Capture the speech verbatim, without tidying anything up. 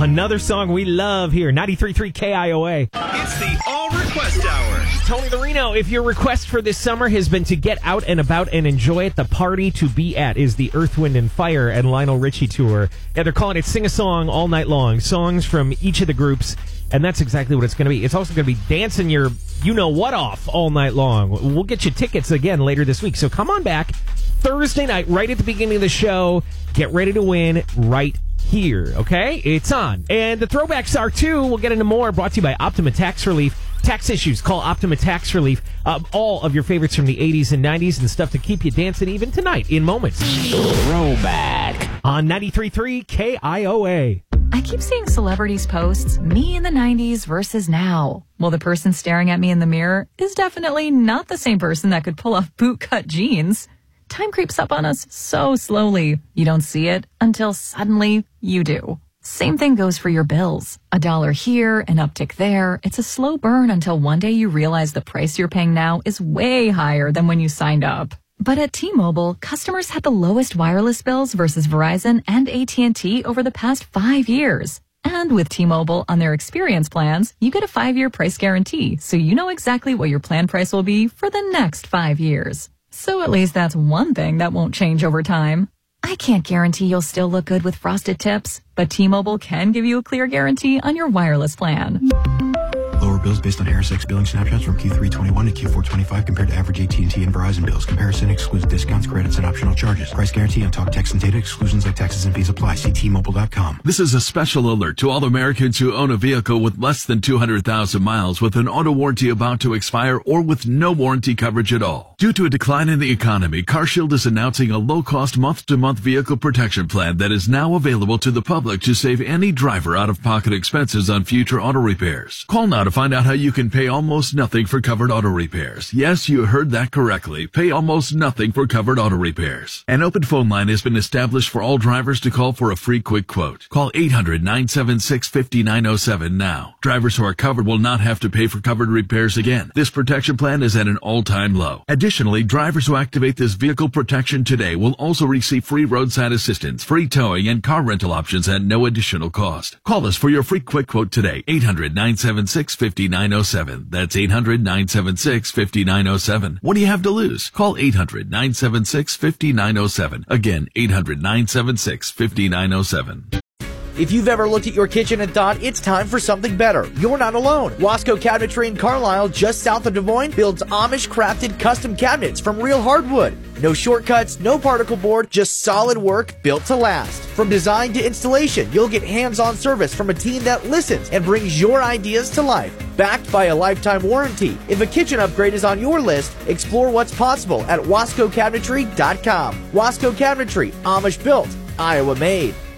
another song we love here. ninety-three point three K I O A. It's the All Request Hour. Tony Lorino, if your request for this summer has been to get out and about and enjoy it, the party to be at is the Earth, Wind, and Fire and Lionel Richie Tour. Yeah, they're calling it Sing a Song All Night Long. Songs from each of the groups, and that's exactly what it's going to be. It's also going to be dancing your you-know-what off all night long. We'll get you tickets again later this week, so come on back Thursday night, right at the beginning of the show. Get ready to win right here, okay? It's on. And the throwbacks are, too. We'll get into more. Brought to you by Optima Tax Relief. Tax issues, call Optima Tax Relief. Uh, all of your favorites from the eighties and nineties and stuff to keep you dancing even tonight in moments. Throwback on ninety-three point three K I O A. I keep seeing celebrities posts, me in the nineties versus now. Well, the person staring at me in the mirror is definitely not the same person that could pull off bootcut jeans. Time creeps up on us so slowly. You don't see it until suddenly you do. Same thing goes for your bills. A dollar here, an uptick there. It's a slow burn until one day you realize the price you're paying now is way higher than when you signed up. But at T-Mobile, customers had the lowest wireless bills versus Verizon and A T and T over the past five years. And with T-Mobile on their experience plans, you get a five-year price guarantee, so you know exactly what your plan price will be for the next five years. So at least that's one thing that won't change over time. I can't guarantee you'll still look good with frosted tips, but T-Mobile can give you a clear guarantee on your wireless plan. Lower bills based on Air six billing snapshots from Q three twenty-one to Q four twenty-five compared to average A T and T and Verizon bills. Comparison excludes discounts, credits, and optional charges. Price guarantee on talk, text, and data. Exclusions like taxes and fees apply. See T Mobile dot com. This is a special alert to all Americans who own a vehicle with less than two hundred thousand miles with an auto warranty about to expire or with no warranty coverage at all. Due to a decline in the economy, CarShield is announcing a low-cost month-to-month vehicle protection plan that is now available to the public to save any driver out-of-pocket expenses on future auto repairs. Call now to find out how you can pay almost nothing for covered auto repairs. Yes, you heard that correctly. Pay almost nothing for covered auto repairs. An open phone line has been established for all drivers to call for a free quick quote. Call eight hundred, nine seven six, five nine zero seven now. Drivers who are covered will not have to pay for covered repairs again. This protection plan is at an all-time low. Additionally, drivers who activate this vehicle protection today will also receive free roadside assistance, free towing, and car rental options at no additional cost. Call us for your free quick quote today. eight hundred, nine seven six, five nine zero seven. That's eight hundred, nine seven six, five nine zero seven. What do you have to lose? Call eight hundred, nine seven six, five nine zero seven. Again, eight hundred, nine seven six, five nine zero seven. If you've ever looked at your kitchen and thought it's time for something better, you're not alone. Wasco Cabinetry in Carlisle, just south of Des Moines, builds Amish-crafted custom cabinets from real hardwood. No shortcuts, no particle board, just solid work built to last. From design to installation, you'll get hands-on service from a team that listens and brings your ideas to life. Backed by a lifetime warranty. If a kitchen upgrade is on your list, explore what's possible at wasco cabinetry dot com. Wasco Cabinetry, Amish built, Iowa made.